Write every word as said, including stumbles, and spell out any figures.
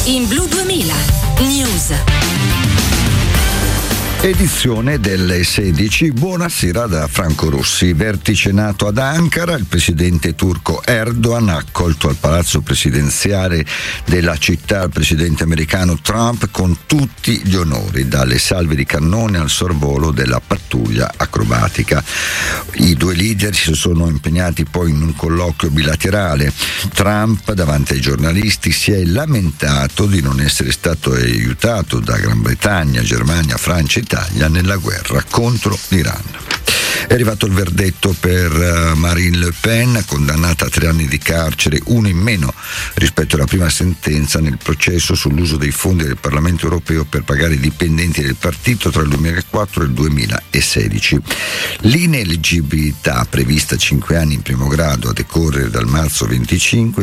in Blu duemila News. Edizione delle sedici. Buonasera da Franco Rossi. Vertice NATO ad Ankara. Il presidente turco Erdogan ha accolto al palazzo presidenziale della città il presidente americano Trump con tutti gli onori, dalle salve di cannone al sorvolo della pattuglia acrobatica. I due leader si sono impegnati poi in un colloquio bilaterale. Trump, davanti ai giornalisti, si è lamentato di non essere stato aiutato da Gran Bretagna, Germania, Francia e Italia nella guerra contro l'Iran. È arrivato il verdetto per uh, Marine Le Pen, condannata a tre anni di carcere, uno in meno rispetto alla prima sentenza nel processo sull'uso dei fondi del Parlamento europeo per pagare i dipendenti del partito tra il duemilaquattro e il duemilasedici. L'ineleggibilità, prevista cinque anni in primo grado a decorrere dal marzo venticinque,